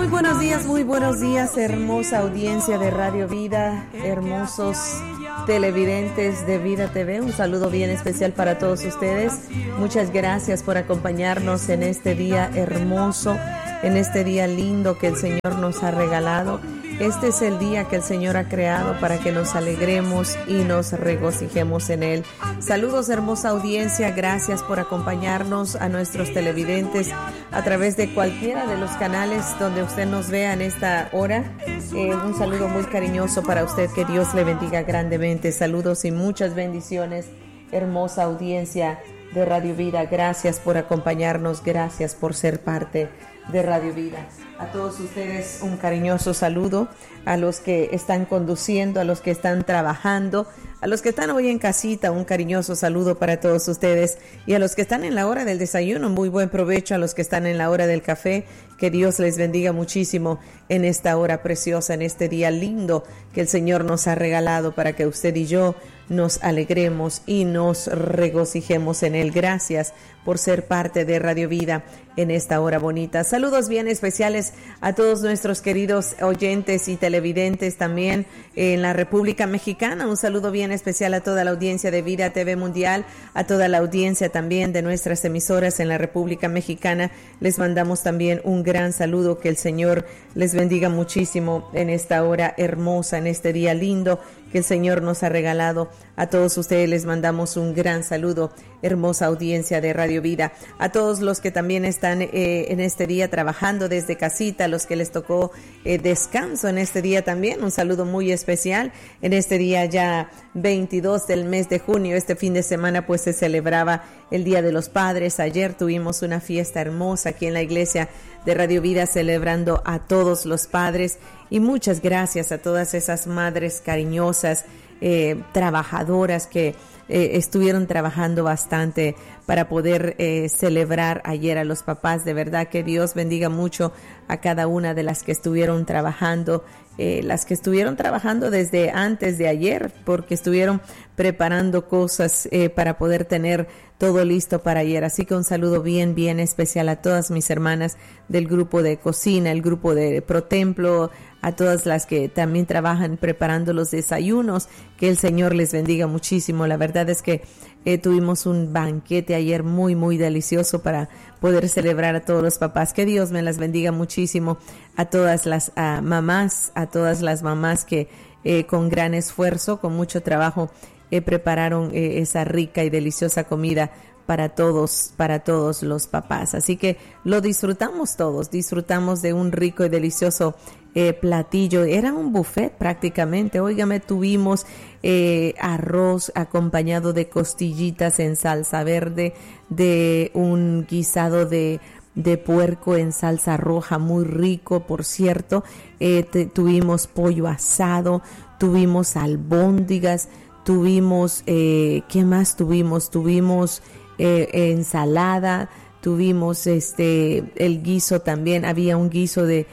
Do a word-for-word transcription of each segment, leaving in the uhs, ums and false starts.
buenos días, muy buenos días, hermosa audiencia de Radio Vida, hermosos televidentes de Vida T V. Un saludo bien especial para todos ustedes. Muchas gracias por acompañarnos en este día hermoso, en este día lindo que el Señor nos ha regalado. Este es el día que el Señor ha creado para que nos alegremos y nos regocijemos en Él. Saludos, hermosa audiencia. Gracias por acompañarnos, a nuestros televidentes a través de cualquiera de los canales donde usted nos vea en esta hora. Eh, un saludo muy cariñoso para usted. Que Dios le bendiga grandemente. Saludos y muchas bendiciones, hermosa audiencia de Radio Vida. Gracias por acompañarnos. Gracias por ser parte de Radio Vida. A todos ustedes un cariñoso saludo, a los que están conduciendo, a los que están trabajando, a los que están hoy en casita, un cariñoso saludo para todos ustedes, y a los que están en la hora del desayuno, muy buen provecho. A los que están en la hora del café, que Dios les bendiga muchísimo en esta hora preciosa, en este día lindo que el Señor nos ha regalado para que usted y yo nos alegremos y nos regocijemos en Él. Gracias por ser parte de Radio Vida en esta hora bonita. Saludos bien especiales a todos nuestros queridos oyentes y televidentes también en la República Mexicana. Un saludo bien especial a toda la audiencia de Vida T V Mundial, a toda la audiencia también de nuestras emisoras en la República Mexicana. Les mandamos también un gran saludo. Que el Señor les bendiga muchísimo en esta hora hermosa, en este día lindo que el Señor nos ha regalado. A todos ustedes les mandamos un gran saludo, hermosa audiencia de Radio Vida. A todos los que también están eh, en este día trabajando desde casita, a los que les tocó eh, descanso en este día también, un saludo muy especial. En este día ya veintidós del mes de junio, este fin de semana pues se celebraba el Día de los Padres. Ayer tuvimos una fiesta hermosa aquí en la iglesia de Radio Vida celebrando a todos los padres, y muchas gracias a todas esas madres cariñosas, eh, trabajadoras que eh, estuvieron trabajando bastante para poder eh, celebrar ayer a los papás. De verdad que Dios bendiga mucho a cada una de las que estuvieron trabajando, eh, las que estuvieron trabajando desde antes de ayer, porque estuvieron preparando cosas eh, para poder tener todo listo para ayer. Así que un saludo bien, bien especial a todas mis hermanas del grupo de cocina, el grupo de Protemplo, a todas las que también trabajan preparando los desayunos. Que el Señor les bendiga muchísimo. La verdad es que eh, tuvimos un banquete ayer muy, muy delicioso para poder celebrar a todos los papás. Que Dios me las bendiga muchísimo a todas las uh, mamás, a todas las mamás que eh, con gran esfuerzo, con mucho trabajo, eh, prepararon eh, esa rica y deliciosa comida para todos, para todos los papás. Así que lo disfrutamos todos, disfrutamos de un rico y delicioso eh, platillo. Era un buffet prácticamente. Óigame, tuvimos eh, arroz acompañado de costillitas en salsa verde, de un guisado de de puerco en salsa roja, muy rico, por cierto. Eh, te, tuvimos pollo asado, tuvimos albóndigas, tuvimos, eh, ¿qué más tuvimos? Tuvimos eh, ensalada, tuvimos este el guiso también. Había un guiso de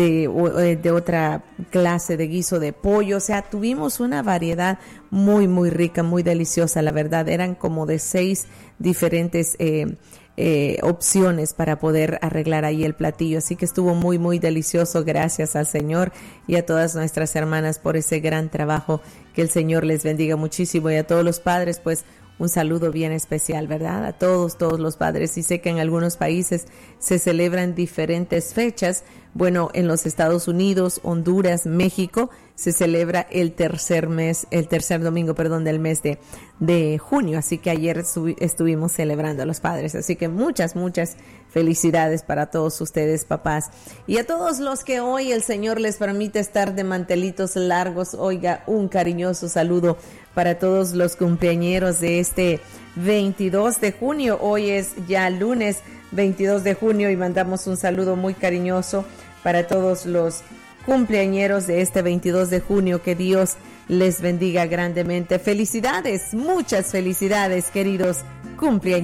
de, de otra clase de guiso de pollo. O sea, tuvimos una variedad muy, muy rica, muy deliciosa, la verdad. Eran como de seis diferentes eh, eh, opciones para poder arreglar ahí el platillo. Así que estuvo muy, muy delicioso. Gracias al Señor y a todas nuestras hermanas por ese gran trabajo. Que el Señor les bendiga muchísimo. Y a todos los padres, pues, un saludo bien especial, ¿verdad? A todos, todos los padres. Y sé que en algunos países se celebran diferentes fechas. Bueno, en los Estados Unidos, Honduras, México, se celebra el tercer mes, el tercer domingo, perdón, del mes de, de junio. Así que ayer estu- estuvimos celebrando a los padres. Así que muchas, muchas felicidades para todos ustedes, papás. Y a todos los que hoy el Señor les permite estar de mantelitos largos, oiga, un cariñoso saludo para todos los cumpleañeros de este veintidós de junio. Hoy es ya lunes veintidós de junio y mandamos un saludo muy cariñoso para todos los cumpleañeros de este veintidós de junio. Que Dios les bendiga grandemente. Felicidades, muchas felicidades, queridos cumpleañeros.